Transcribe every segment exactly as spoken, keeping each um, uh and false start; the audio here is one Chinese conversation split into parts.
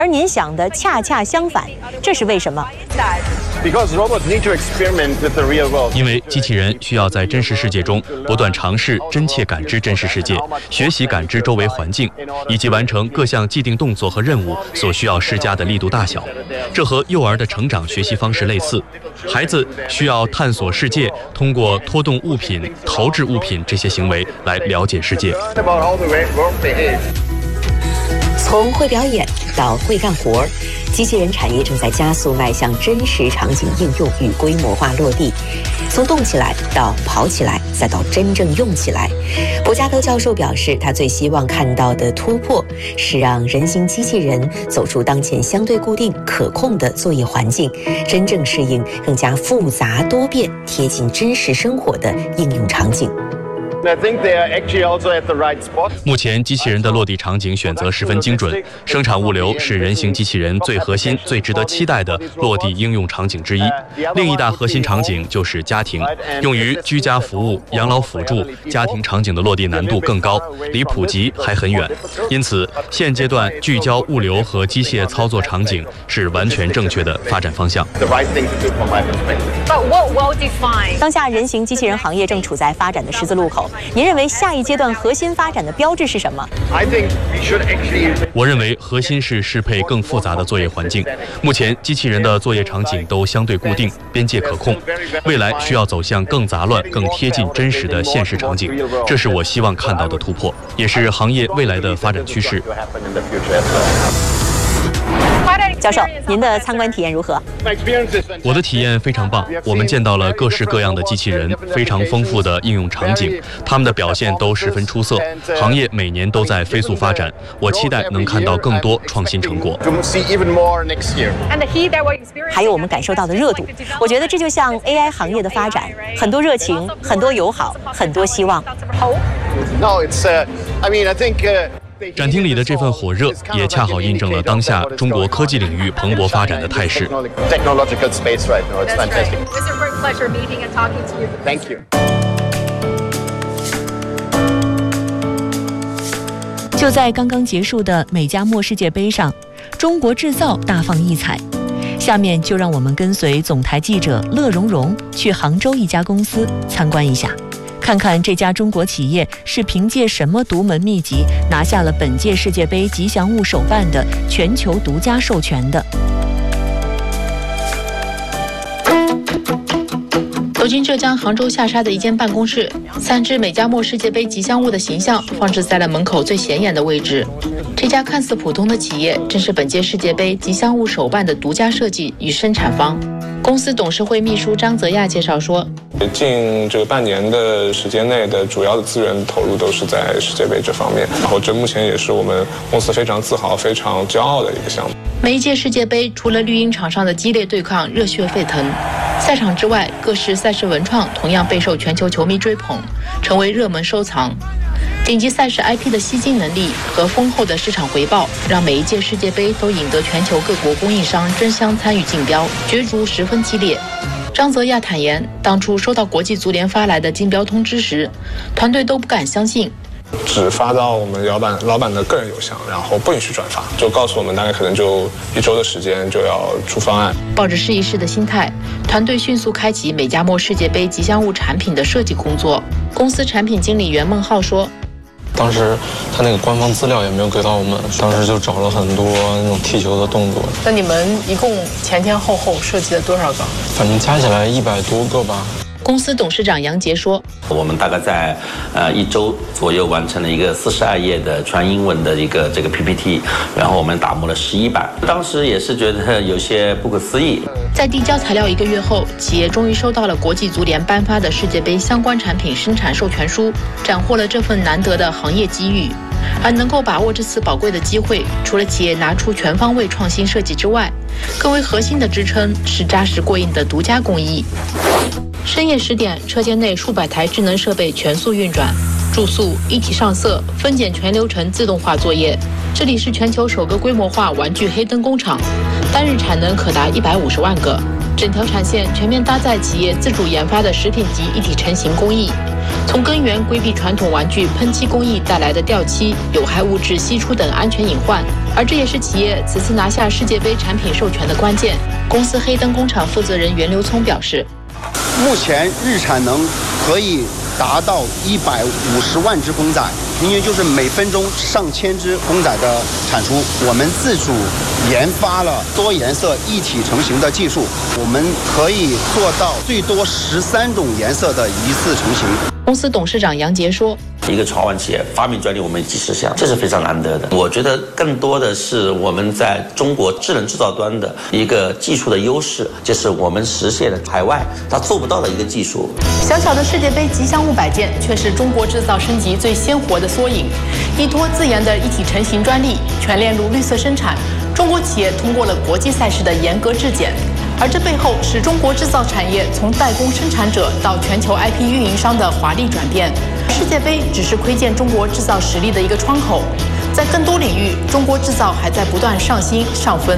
而您想的恰恰相反，这是为什么？ 因为机器人需要在真实世界中不断尝试真切感知真实世界，学习感知周围环境，以及完成各项既定动作和任务所需要施加的力度大小。这和幼儿的成长学习方式类似，孩子需要探索世界，通过拖动物品、投掷物品这些行为来了解世界。 从会表演到会干活，机器人产业正在加速迈向真实场景应用与规模化落地。从动起来到跑起来，再到真正用起来，博加德教授表示，他最希望看到的突破是让人形机器人走出当前相对固定、可控的作业环境，真正适应更加复杂多变、贴近真实生活的应用场景。 目前，机器人的落地场景选择十分精准，生产物流是人形机器人最核心、最值得期待的落地应用场景之一。另一大核心场景就是家庭，用于居家服务、养老辅助、家庭场景的落地难度更高，离普及还很远。因此，现阶段聚焦物流和机械操作场景是完全正确的发展方向。 当下，人形机器人行业正处在发展的十字路口。 您认为下一阶段核心发展的标志是什么？ 我认为核心是适配更复杂的作业环境。目前，机器人的作业场景都相对固定，边界可控。未来需要走向更杂乱、更贴近真实的现实场景，这是我希望看到的突破，也是行业未来的发展趋势。 教授，您的参观体验如何？ 我的体验非常棒，我们见到了各式各样的机器人，非常丰富的应用场景，他们的表现都十分出色。行业每年都在飞速发展，我期待能看到更多创新成果。 还有我们感受到的热度，我觉得这就像 A I 行业的发展，很多热情，很多友好，很多希望。 展厅里的这份火热，也恰好印证了当下中国科技领域蓬勃发展的态势。 就在刚刚结束的美加墨世界杯上，中国制造大放异彩。下面就让我们跟随总台记者乐融融去杭州一家公司参观一下。 看看这家中国企业是凭借什么独门秘籍拿下了本届世界杯吉祥物手办的全球独家授权的。 走进浙江杭州下沙的一间办公室，三只美加墨世界杯吉祥物的形象放置在了门口最显眼的位置。这家看似普通的企业，正是本届世界杯吉祥物手办的独家设计与生产方。公司董事会秘书张泽亚介绍说， 近这个半年的时间内的主要的资源投入都是在世界杯这方面，然后这目前也是我们公司非常自豪、非常骄傲的一个项目。 每一届世界杯，除了绿茵场上的激烈对抗热血沸腾，赛场之外，各式赛事文创同样备受全球球迷追捧，成为热门收藏。顶级赛事 I P 的吸金能力和丰厚的市场回报，让每一届世界杯都引得全球各国供应商争相参与竞标，角逐十分激烈。张泽亚坦言，当初收到国际足联发来的竞标通知时，团队都不敢相信。 只发到我们老板老板的个人邮箱，然后不允许转发，就告诉我们大概可能就一周的时间就要出方案。 抱着试一试的心态，团队迅速开启美加墨世界杯吉祥物产品的设计工作。公司产品经理袁梦浩说， 当时他那个官方资料也没有给到我们，当时就找了很多那种踢球的动作。 那你们一共前前后后设计了多少个？ 反正加起来一百多个吧。 公司董事长杨杰说， 我们大概在呃一周左右完成了一个四十二页的全英文的一个这个 P P T， 然后我们打磨了十一版，当时也是觉得有些不可思议。 在递交材料一个月后，企业终于收到了国际足联颁发的世界杯相关产品生产授权书，斩获了这份难得的行业机遇。而能够把握这次宝贵的机会，除了企业拿出全方位创新设计之外，更为核心的支撑是扎实过硬的独家工艺。深夜十点，车间内数百台智能设备全速运转，注塑、一体上色、分拣全流程自动化作业。这里是全球首个规模化玩具黑灯工厂，单日产能可达一百五十万个。整条产线全面搭载企业自主研发的食品级一体成型工艺，从根源规避传统玩具喷漆工艺带来的掉漆、有害物质析出等安全隐患， 而这也是企业此次拿下世界杯产品授权的关键。公司黑灯工厂负责人袁刘聪表示， 目前日产能可以达到一百五十万只公仔，平均就是每分钟上千只公仔的产出。我们自主研发了多颜色一体成型的技术，我们可以做到最多十三种颜色的一次成型。 公司董事长杨杰说， 一个创万企业发明专利我们几十项，这是非常难得的。我觉得更多的是我们在中国智能制造端的一个技术的优势，就是我们实现了海外它做不到的一个技术。 小小的世界杯吉祥物摆件，却是中国制造升级最鲜活的缩影。依托自研的一体成型专利，全链路绿色生产，中国企业通过了国际赛事的严格质检。而这背后是中国制造产业从代工生产者到全球 I P 运营商的华丽转变。世界杯只是窥见中国制造实力的一个窗口，在更多领域，中国制造还在不断上新上分。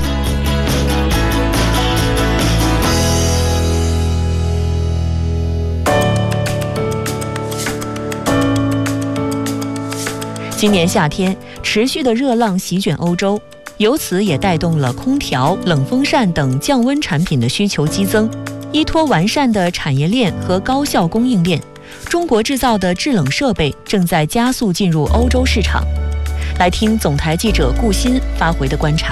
今年夏天，持续的热浪席卷欧洲，由此也带动了空调、冷风扇等降温产品的需求激增。依托完善的产业链和高效供应链，中国制造的制冷设备正在加速进入欧洲市场。来听总台记者顾鑫发回的观察。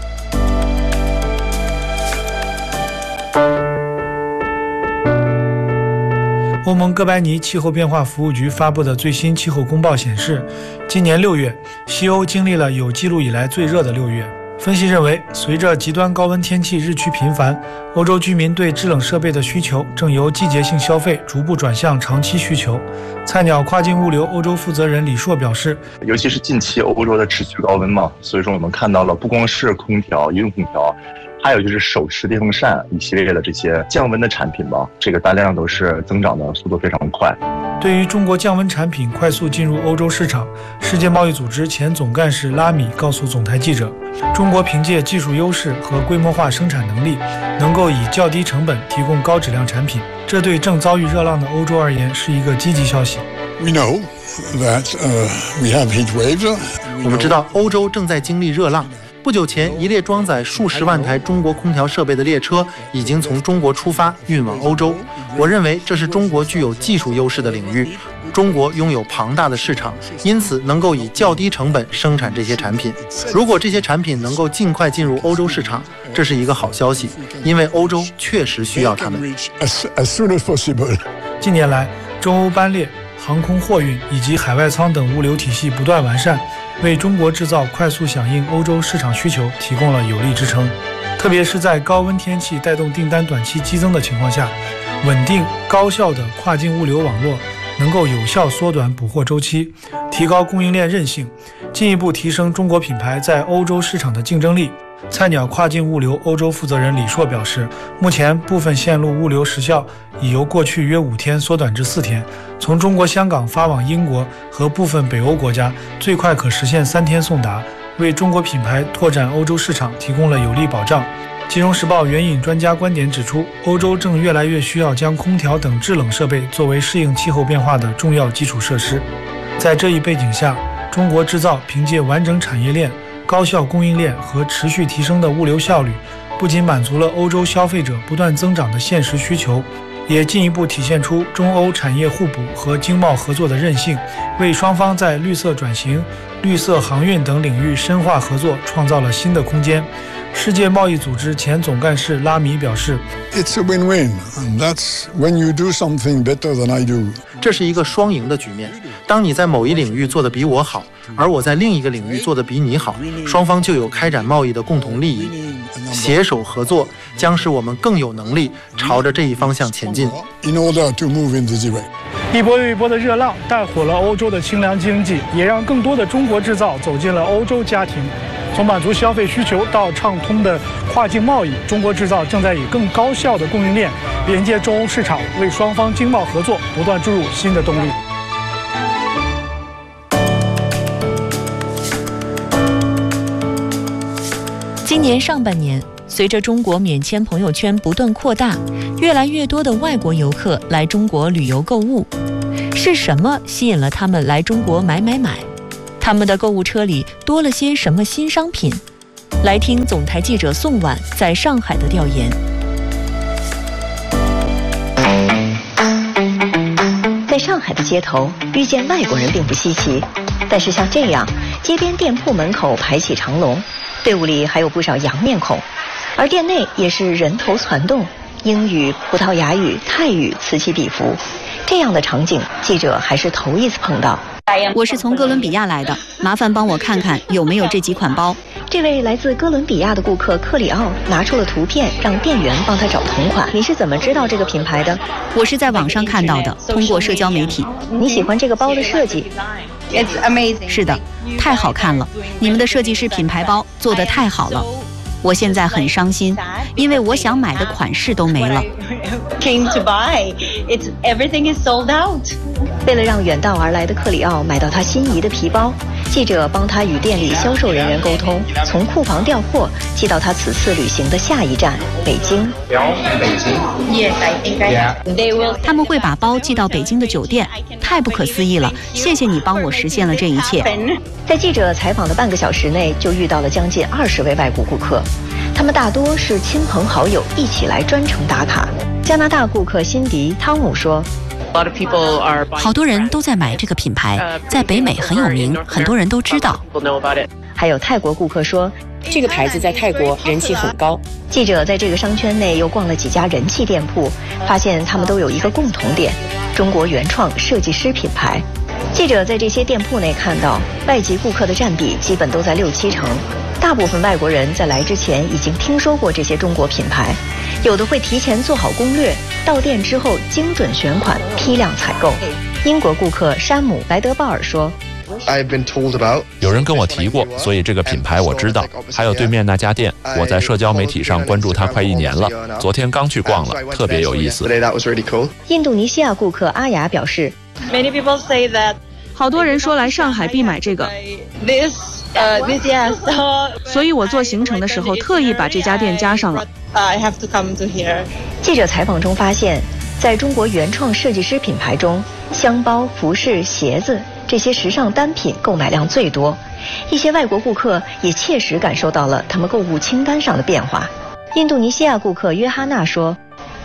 欧盟哥白尼气候变化服务局发布的最新气候公报显示，今年六月，西欧经历了有记录以来最热的六月。分析认为，随着极端高温天气日趋频繁，欧洲居民对制冷设备的需求正由季节性消费逐步转向长期需求。菜鸟跨境物流欧洲负责人李硕表示， 尤其是近期欧洲的持续高温嘛，所以说我们看到了不光是空调、移动空调，还有就是手持电风扇一系列的这些降温的产品吧，这个单量都是增长的速度非常快。 对于中国降温产品快速进入欧洲市场，世界贸易组织前总干事拉米告诉总台记者，中国凭借技术优势和规模化生产能力，能够以较低成本提供高质量产品，这对正遭遇热浪的欧洲而言是一个积极消息。 We know that, uh, we have heat waves. 我们知道欧洲正在经历热浪。不久前，一列装载数十万台中国空调设备的列车已经从中国出发，运往欧洲。我认为这是中国具有技术优势的领域，中国拥有庞大的市场，因此能够以较低成本生产这些产品。如果这些产品能够尽快进入欧洲市场，这是一个好消息，因为欧洲确实需要它们。 近年来，中欧班列、航空货运以及海外仓等物流体系不断完善，为中国制造快速响应欧洲市场需求提供了有力支撑。特别是在高温天气带动订单短期激增的情况下，稳定高效的跨境物流网络能够有效缩短补货周期，提高供应链韧性，进一步提升中国品牌在欧洲市场的竞争力。菜鸟跨境物流欧洲负责人李硕表示，目前部分线路物流时效已由过去约五天缩短至四天，从中国香港发往英国和部分北欧国家，最快可实现三天送达，为中国品牌拓展欧洲市场提供了有力保障。金融时报援引专家观点指出，欧洲正越来越需要将空调等制冷设备作为适应气候变化的重要基础设施。在这一背景下，中国制造凭借完整产业链、高效供应链和持续提升的物流效率，不仅满足了欧洲消费者不断增长的现实需求，也进一步体现出中欧产业互补和经贸合作的韧性，为双方在绿色转型、绿色航运等领域深化合作创造了新的空间。世界贸易组织前总干事拉米表示， It's a win-win, and that's when you do something better than I do. 这是一个双赢的局面。当你在某一领域做得比我好，而我在另一个领域做得比你好，双方就有开展贸易的共同利益。携手合作将使我们更有能力朝着这一方向前进。 In order to move in this way. 一波又一波的热浪带火了欧洲的清凉经济，也让更多的中国制造走进了欧洲家庭。从满足消费需求到畅通的跨境贸易，中国制造正在以更高效的供应链连接中欧市场，为双方经贸合作不断注入新的动力。 今年上半年，随着中国免签朋友圈不断扩大，越来越多的外国游客来中国旅游购物。是什么吸引了他们来中国买买买？ 他们的购物车里多了些什么新商品？来听总台记者宋婉在上海的调研。 在上海的街头遇见外国人并不稀奇，但是像这样，街边店铺门口排起长龙，队伍里还有不少洋面孔，而店内也是人头攒动，英语、葡萄牙语、泰语此起彼伏。这样的场景，记者还是头一次碰到。 我是从哥伦比亚来的，麻烦帮我看看有没有这几款包。 这位来自哥伦比亚的顾客克里奥拿出了图片，让店员帮他找同款。你是怎么知道这个品牌的？ 我是在网上看到的，通过社交媒体。 你喜欢这个包的设计？ It's amazing。是的，太好看了！你们的设计师品牌包做得太好了。我现在很伤心，因为我想买的款式都没了。 Came to buy, it's everything is sold out. 为了让远道而来的克里奥买到他心仪的皮包，记者帮他与店里销售人员沟通，从库房调货寄到他此次旅行的下一站北京。 北京 Yes, I think I They will. 他们会把包寄到北京的酒店，太不可思议了！谢谢你帮我实现了这一切。 在记者采访的半个小时内，就遇到了将近二十位外国顾客，他们大多是亲朋好友一起来专程打卡。加拿大顾客辛迪·汤姆说。 好多人都在买这个品牌，在北美很有名，很多人都知道。 还有泰国顾客说， 这个牌子在泰国人气很高。 记者在这个商圈内又逛了几家人气店铺，发现他们都有一个共同点：中国原创设计师品牌。记者在这些店铺内看到，外籍顾客的占比基本都在六七成。大部分外国人在来之前已经听说过这些中国品牌，有的会提前做好攻略，到店之后精准选款，批量采购。英国顾客山姆·莱德鲍尔说， 有人跟我提过，所以这个品牌我知道。还有对面那家店，我在社交媒体上关注它快一年了，昨天刚去逛了，特别有意思。 印度尼西亚顾客阿雅表示， 好多人说来上海必买这个。 呃 this yes 所以我做行程的时候特意把这家店加上了。 I have to come to here。 记者采访中发现，在中国原创设计师品牌中，箱包、服饰、鞋子这些时尚单品购买量最多，一些外国顾客也切实感受到了他们购物清单上的变化。印度尼西亚顾客约哈娜说，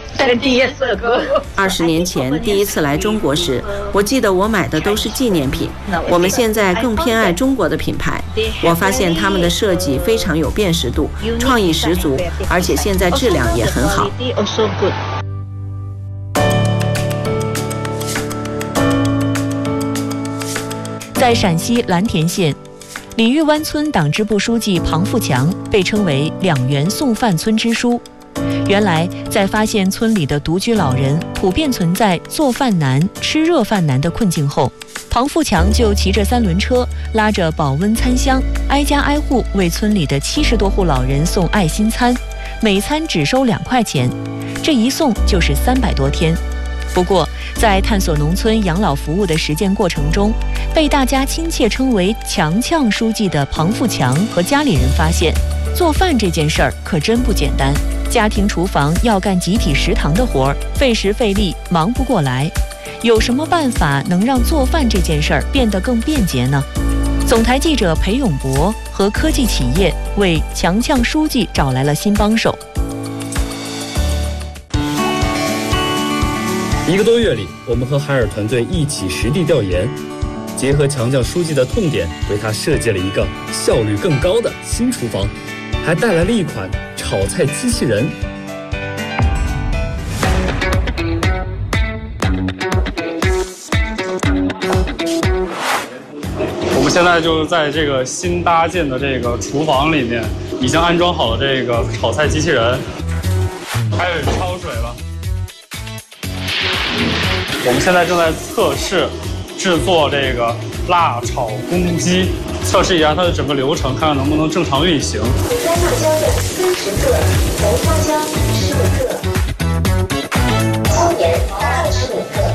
二十年前第一次来中国时，我记得我买的都是纪念品。我们现在更偏爱中国的品牌，我发现他们的设计非常有辨识度，创意十足，而且现在质量也很好。 在陕西蓝田县李玉湾村党支部书记庞富强被称为两元送饭村之书。原来，在发现村里的独居老人普遍存在做饭难、吃热饭难的困境后，庞富强就骑着三轮车，拉着保温餐箱，挨家挨户为村里的七十多户老人送爱心餐，每餐只收两块钱，这一送就是三百多天。不过，在探索农村养老服务的实践过程中，被大家亲切称为“强强书记”的庞富强和家里人发现，做饭这件事儿可真不简单。家庭厨房要干集体食堂的活儿，费时费力，忙不过来。有什么办法能让做饭这件事儿变得更便捷呢？总台记者裴永博和科技企业为强强书记找来了新帮手。 一个多月里，我们和海尔团队一起实地调研，结合强强书记的痛点，为他设计了一个效率更高的新厨房，还带来了一款炒菜机器人。我们现在就在这个新搭建的这个厨房里面，已经安装好了这个炒菜机器人，开始焯水了。我们现在正在测试制作这个辣炒公鸡，测试一下它的整个流程，看看能不能正常运行。干辣椒粉四十克，白花椒十五克，椒盐二十五克。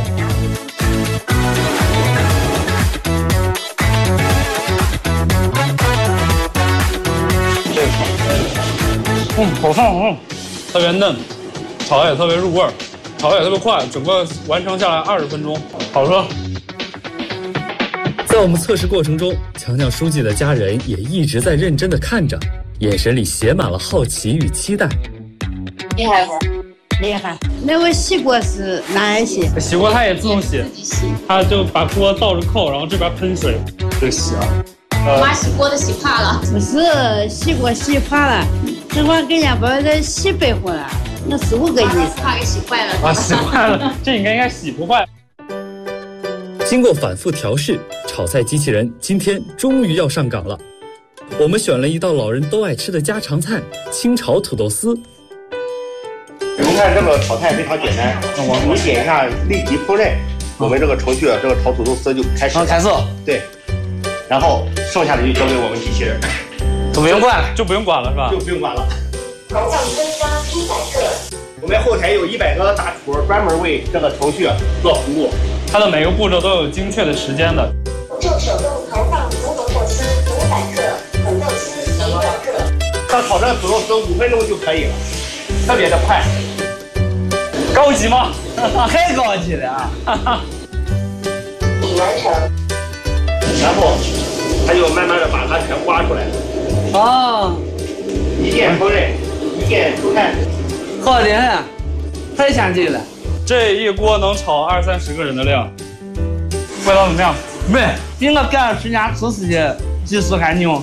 嗯，好烫嗯，特别嫩，炒的也特别入味儿。炒得也特别快，整个完成下来二十分钟，好吃。 在我们测试过程中，强强书记的家人也一直在认真地看着，眼神里写满了好奇与期待。 厉害不？厉害。那个洗锅是哪样洗？ 洗锅它也自动洗，它就把锅倒着扣，然后这边喷水就洗了。 我妈洗锅都洗怕了。不是洗锅洗怕了，只管给人家把这洗白活了，那是五个意思。怕给洗坏了。 啊，洗坏了，这应该应该洗不坏。 经过反复调试，炒菜机器人今天终于要上岗了。我们选了一道老人都爱吃的家常菜——清炒土豆丝。 您看这个炒菜非常简单，你点一下立即烹饪，我们这个程序这个炒土豆丝就开始了。 开色， 对，然后剩下的就交给我们机器人， 就不用管，就不用管了是吧？ 就不用管了。麻酱增加一百克。我们后台有一百个大厨专门为这个程序做服务， 它的每个步骤都有精确的时间的。 就手动投放土豆破丝五百克，土豆丝一百克。像炒这个土豆丝五分钟就可以了，特别的快。 高级吗？ 太高级了啊！已完成。然后它就慢慢的把它全刮出来。 哦。 一键烹饪，一键出菜。 好厉害，太详细了。 这一锅能炒二三十个人的量，味道怎么样？ 没，比我干十年厨师的技术还牛。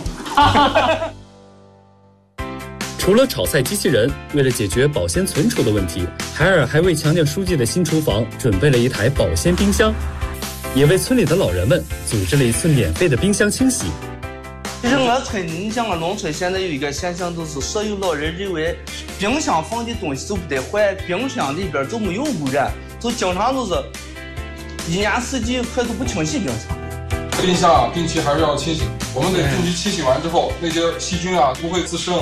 除了炒菜机器人，为了解决保鲜存储的问题，海尔还为强强书记的新厨房准备了一台保鲜冰箱，也为村里的老人们组织了一次免费的冰箱清洗。 其实我村，你像我农村现在有一个现象，就是所有老人认为冰箱放的东西都不得坏，冰箱里边就没有污染，就经常都是一年四季快都不清洗冰箱。 冰箱啊，定期还是要清洗，我们得定期清洗完之后，那些细菌啊不会滋生。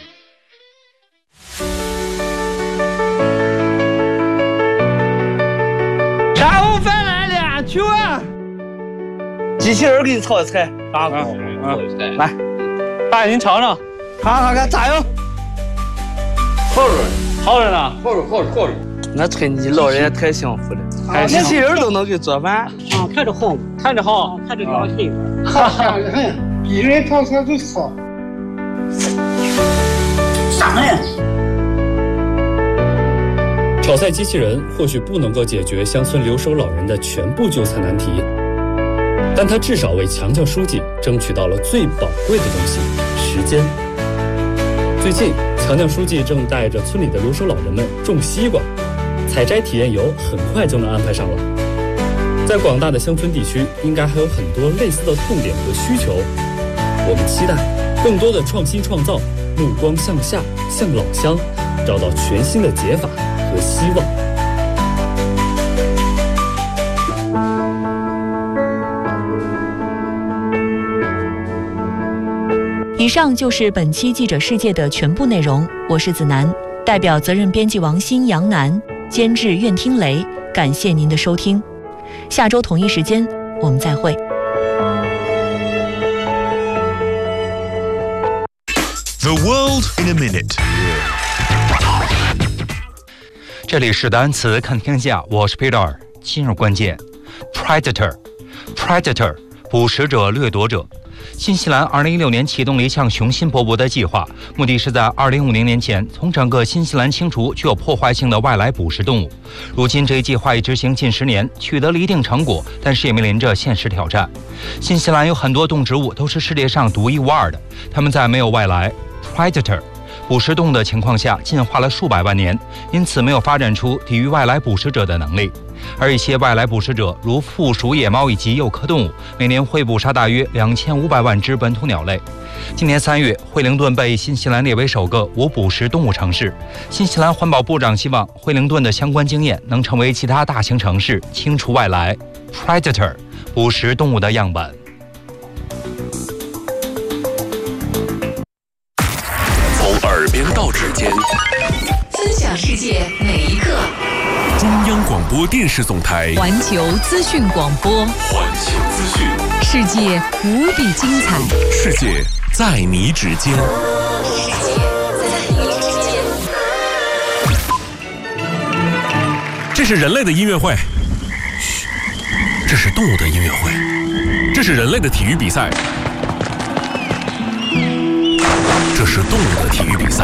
下午饭来了，去啊！机器人给你炒的菜，大锅。来， 大爷您尝尝， 尝尝看咋样？ 好着，好着呢， 好着，好着，好着。 我村里老人也太幸福了，机器人都能给做饭。 啊，看着好， 看着好， 看着高兴。 好香的很，一人炒菜就是好。 啥呀？ 炒菜机器人或许不能够解决乡村留守老人的全部就餐难题，但它至少为强强书记争取到了最宝贵的东西——时间。最近，强强书记正带着村里的留守老人们种西瓜，采摘体验游很快就能安排上了。在广大的乡村地区，应该还有很多类似的痛点和需求。我们期待更多的创新创造，目光向下，向老乡，找到全新的解法和希望。 以上就是本期记者世界的全部内容，我是子楠，代表责任编辑王鑫、杨楠，监制苑听雷，感谢您的收听。下周同一时间我们再会。 The world in a minute。 这里是单词看天下，我是 Peter。今日关键 ：Predator，Predator， Predator， 捕食者、掠夺者。新西兰二零一六年启动了一项雄心勃勃的计划，目的是在二零五零年前从整个新西兰清除具有破坏性的外来捕食动物。如今这一计划已执行近十年，取得了一定成果，但是也面临着现实挑战。新西兰有很多动植物都是世界上独一无二的，它们在没有外来 Predator 捕食动物的情况下进化了数百万年，因此没有发展出抵御外来捕食者的能力。而一些外来捕食者，如附属野猫以及幼科动物，每年会捕杀大约两千五百万只本土鸟类。今年三月，惠灵顿被新西兰列为首个无捕食动物城市。新西兰环保部长希望惠灵顿的相关经验能成为其他大型城市清除外来 Predator 捕食动物的样本。 从耳边到指尖， 分享世界每一刻。 中央广播电视总台环球资讯广播， 环球资讯， 世界无比精彩， 世界在你指尖， 世界在你指尖。 这是人类的音乐会，嘘，这是动物的音乐会。 这是人类的体育比赛，这是动物的体育比赛。